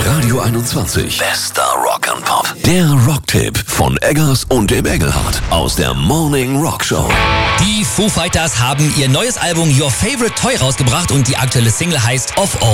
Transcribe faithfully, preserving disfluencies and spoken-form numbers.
Radio einundzwanzig. Bester Rock and Pop. Der Rocktipp von Eggers und dem Engelhardt aus der Morning Rock Show. Die Foo Fighters haben ihr neues Album Your Favorite Toy rausgebracht und die aktuelle Single heißt Of All.